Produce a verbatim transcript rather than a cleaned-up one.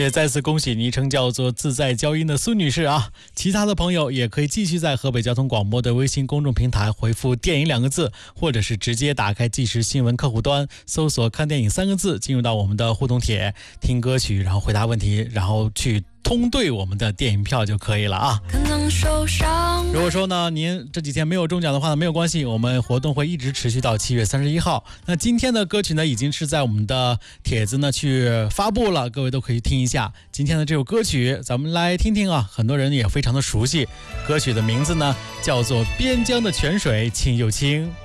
也再次恭喜昵称叫做自在交音的苏女士啊！其他的朋友也可以继续在河北交通广播的微信公众平台回复电影两个字，或者是直接打开即时新闻客户端搜索看电影三个字，进入到我们的互动帖，听歌曲，然后回答问题，然后去通兑我们的电影票就可以了啊。如果说呢您这几天没有中奖的话呢，没有关系，我们活动会一直持续到七月三十一号。那今天的歌曲呢已经是在我们的帖子呢去发布了，各位都可以听一下今天的这首歌曲，咱们来听听啊，很多人也非常的熟悉，歌曲的名字呢叫做边疆的泉水清又清。